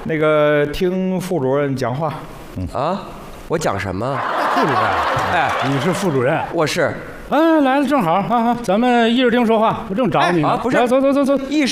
那个听副主任讲话。 啊，我讲什么？ 副主任， 哎， 你是副主任？ 我是。 来了正好，咱们议事厅说话，我正找你呢。 不是， 走。 议